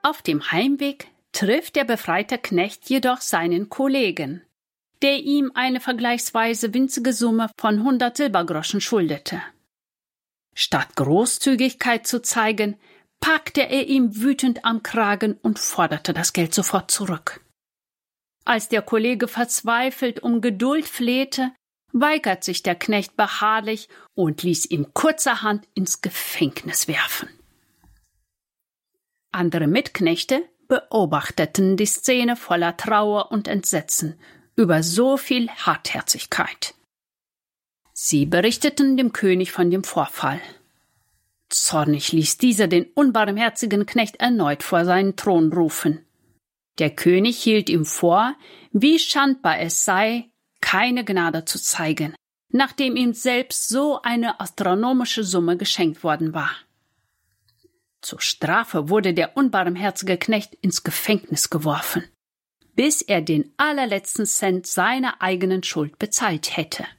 Auf dem Heimweg trifft der befreite Knecht jedoch seinen Kollegen, der ihm eine vergleichsweise winzige Summe von 100 Silbergroschen schuldete. Statt Großzügigkeit zu zeigen, packte er ihn wütend am Kragen und forderte das Geld sofort zurück. Als der Kollege verzweifelt um Geduld flehte, weigert sich der Knecht beharrlich und ließ ihn kurzerhand ins Gefängnis werfen. Andere Mitknechte beobachteten die Szene voller Trauer und Entsetzen über so viel Hartherzigkeit. Sie berichteten dem König von dem Vorfall. Zornig ließ dieser den unbarmherzigen Knecht erneut vor seinen Thron rufen. Der König hielt ihm vor, wie schandbar es sei, keine Gnade zu zeigen, nachdem ihm selbst so eine astronomische Summe geschenkt worden war. Zur Strafe wurde der unbarmherzige Knecht ins Gefängnis geworfen, bis er den allerletzten Cent seiner eigenen Schuld bezahlt hätte.